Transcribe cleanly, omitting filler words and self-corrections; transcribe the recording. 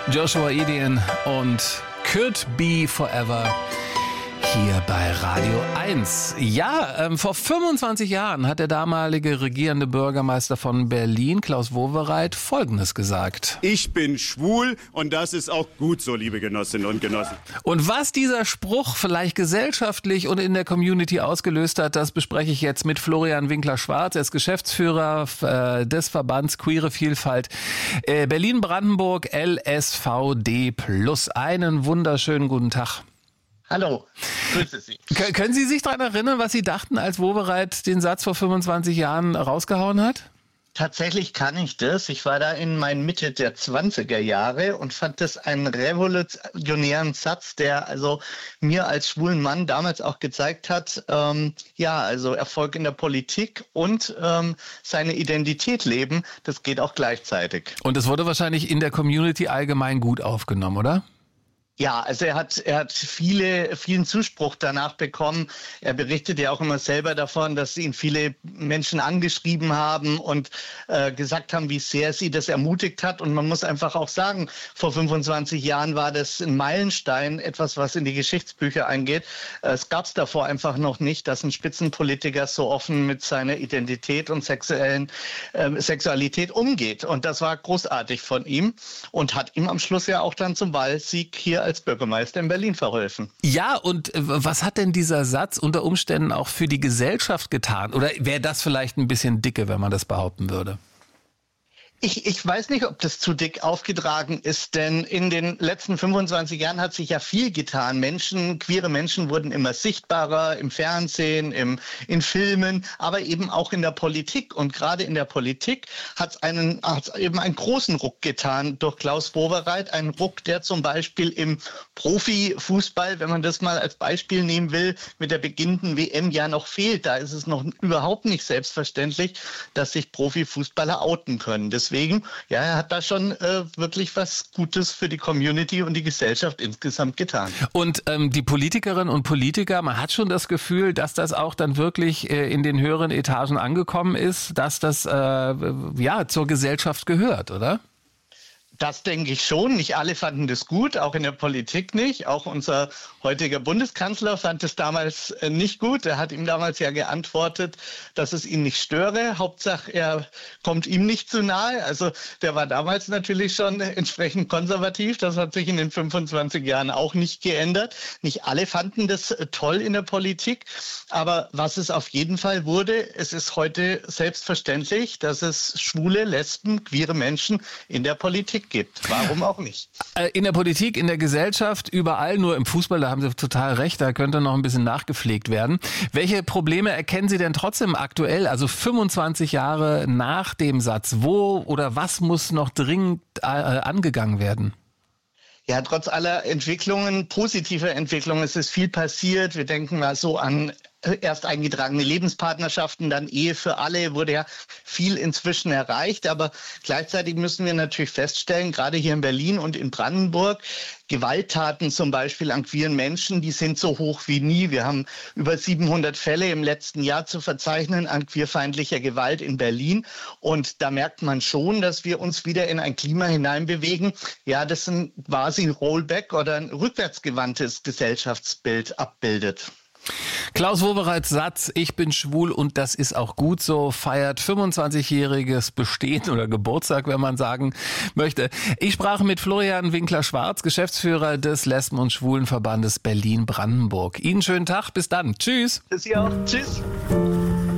Joshua Eden und Could Be Forever hier bei Radio 1. Ja, vor 25 Jahren hat der damalige regierende Bürgermeister von Berlin, Klaus Wowereit, Folgendes gesagt. Ich bin schwul und das ist auch gut so, liebe Genossinnen und Genossen. Und was dieser Spruch vielleicht gesellschaftlich und in der Community ausgelöst hat, das bespreche ich jetzt mit Florian Winkler-Schwarz. Er ist Geschäftsführer des Verbands Queere Vielfalt Berlin-Brandenburg LSVD+. Einen wunderschönen guten Tag. Hallo, grüße Sie. Können Sie sich daran erinnern, was Sie dachten, als Wowereit den Satz vor 25 Jahren rausgehauen hat? Tatsächlich kann ich das. Ich war da in meinen Mitte der 20er Jahre und fand das einen revolutionären Satz, der also mir als schwulen Mann damals auch gezeigt hat, also Erfolg in der Politik und seine Identität leben, das geht auch gleichzeitig. Und es wurde wahrscheinlich in der Community allgemein gut aufgenommen, oder? Ja, also er hat vielen Zuspruch danach bekommen. Er berichtet ja auch immer selber davon, dass ihn viele Menschen angeschrieben haben und gesagt haben, wie sehr sie das ermutigt hat. Und man muss einfach auch sagen, vor 25 Jahren war das ein Meilenstein, etwas, was in die Geschichtsbücher eingeht. Es gab es davor einfach noch nicht, dass ein Spitzenpolitiker so offen mit seiner Identität und Sexualität umgeht. Und das war großartig von ihm und hat ihm am Schluss ja auch dann zum Wahlsieg hier als Bürgermeister in Berlin verholfen. Ja, und was hat denn dieser Satz unter Umständen auch für die Gesellschaft getan? Oder wäre das vielleicht ein bisschen dicke, wenn man das behaupten würde? Ich weiß nicht, ob das zu dick aufgetragen ist, denn in den letzten 25 Jahren hat sich ja viel getan. Queere Menschen wurden immer sichtbarer im Fernsehen, in Filmen, aber eben auch in der Politik. Und gerade in der Politik hat es eben einen großen Ruck getan durch Klaus Wowereit. Einen Ruck, der zum Beispiel im Profifußball, wenn man das mal als Beispiel nehmen will, mit der beginnenden WM ja noch fehlt. Da ist es noch überhaupt nicht selbstverständlich, dass sich Profifußballer outen können. Deswegen, ja, er hat da schon wirklich was Gutes für die Community und die Gesellschaft insgesamt getan. Und die Politikerinnen und Politiker, man hat schon das Gefühl, dass das auch dann wirklich in den höheren Etagen angekommen ist, dass das zur Gesellschaft gehört, oder? Das denke ich schon. Nicht alle fanden das gut, auch in der Politik nicht. Auch unser heutiger Bundeskanzler fand es damals nicht gut. Er hat ihm damals ja geantwortet, dass es ihn nicht störe. Hauptsache, er kommt ihm nicht zu nahe. Also der war damals natürlich schon entsprechend konservativ. Das hat sich in den 25 Jahren auch nicht geändert. Nicht alle fanden das toll in der Politik. Aber was es auf jeden Fall wurde, es ist heute selbstverständlich, dass es schwule, lesben, queere Menschen in der Politik gibt. Warum auch nicht? In der Politik, in der Gesellschaft, überall, nur im Fußball, da haben Sie total recht, da könnte noch ein bisschen nachgepflegt werden. Welche Probleme erkennen Sie denn trotzdem aktuell, also 25 Jahre nach dem Satz? Wo oder was muss noch dringend angegangen werden? Ja, trotz aller Entwicklungen, positiver Entwicklungen, es ist viel passiert. Wir denken mal so an erst eingetragene Lebenspartnerschaften, dann Ehe für alle, wurde ja viel inzwischen erreicht. Aber gleichzeitig müssen wir natürlich feststellen, gerade hier in Berlin und in Brandenburg, Gewalttaten zum Beispiel an queeren Menschen, die sind so hoch wie nie. Wir haben über 700 Fälle im letzten Jahr zu verzeichnen an queerfeindlicher Gewalt in Berlin. Und da merkt man schon, dass wir uns wieder in ein Klima hineinbewegen. Ja, das quasi ein Rollback oder ein rückwärtsgewandtes Gesellschaftsbild abbildet. Klaus Wowereits Satz, ich bin schwul und das ist auch gut so, feiert 25-jähriges Bestehen oder Geburtstag, wenn man sagen möchte. Ich sprach mit Florian Winkler-Schwarz, Geschäftsführer des Lesben- und Schwulenverbandes Berlin-Brandenburg. Ihnen schönen Tag, bis dann. Tschüss. Bis Sie auch. Tschüss.